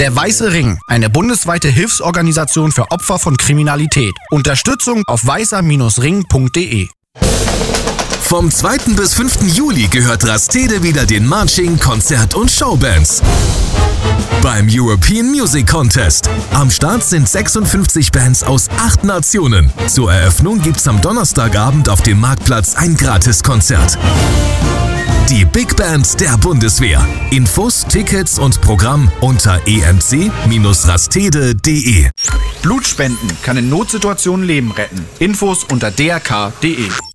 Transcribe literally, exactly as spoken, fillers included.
Der Weiße Ring, eine bundesweite Hilfsorganisation für Opfer von Kriminalität. Unterstützung auf weißer Ring punkt de. Vom zweiten bis fünften Juli gehört Rastede wieder den Marching, Konzert- und Showbands. Beim European Music Contest. Am Start sind sechsundfünfzig Bands aus acht Nationen. Zur Eröffnung gibt's am Donnerstagabend auf dem Marktplatz ein Gratiskonzert. Die Big Band der Bundeswehr. Infos, Tickets und Programm unter e m c rastede punkt de. Blutspenden kann in Notsituationen Leben retten. Infos unter d r k punkt de.